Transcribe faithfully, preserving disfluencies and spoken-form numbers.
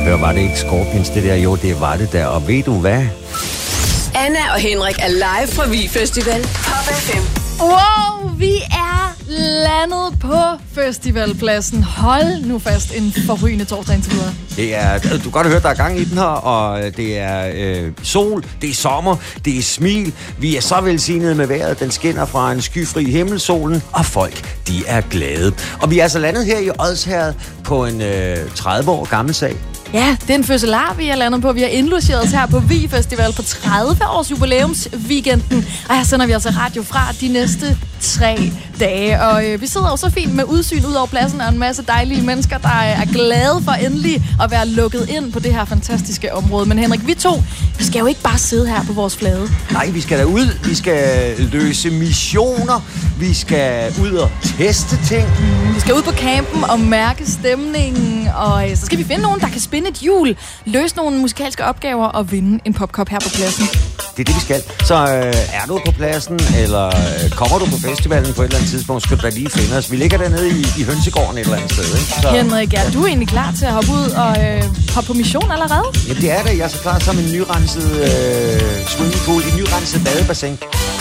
Hør, var det ikke Scorpions, det der? Jo, det var det der. Og ved du hvad? Anna og Henrik er live fra Vi Festival. Pop F M. Wow, vi er landet på festivalpladsen. Hold nu fast en forrygende torsdag indtil videre. Det er, du kan godt høre, der er gang i den her, og det er øh, sol, det er sommer, det er smil. Vi er så velsignede med vejret. Den skinner fra en skyfri himmel, solen, og folk, de er glade. Og vi er altså landet her i Odsherred på en øh, tredive år gammel sag. Ja, det er en fødselar, vi er landet på. Vi har indlogeret os her på Vi Festival på tredive års jubilæumsweekenden. Og her sender vi altså radio fra de næste tre dage. Og øh, vi sidder jo så fint med udsyn ud over pladsen og en masse dejlige mennesker, der er glade for endelig at være lukket ind på det her fantastiske område. Men Henrik, vi to, vi skal jo ikke bare sidde her på vores flade. Nej, vi skal derud. Vi skal løse missioner. Vi skal ud og teste ting. Mm, vi skal ud på campen og mærke stemningen. Og øh, så skal vi finde nogen, der kan spinde et hjul, løse nogle musikalske opgaver og vinde en popkop her på pladsen. Det er det, vi skal. Så øh, er du på pladsen, eller øh, kommer du på festivalen på et eller andet tidspunkt, skal du da lige finde os. Vi ligger dernede i, i hønsegården et eller andet sted, ikke? Så, Henrik, er du egentlig klar til at hoppe ud og øh, hoppe på mission allerede? Ja, det er det. Jeg er så klar som en nyrenset øh, swimmingpool, et nyrenset badebassin.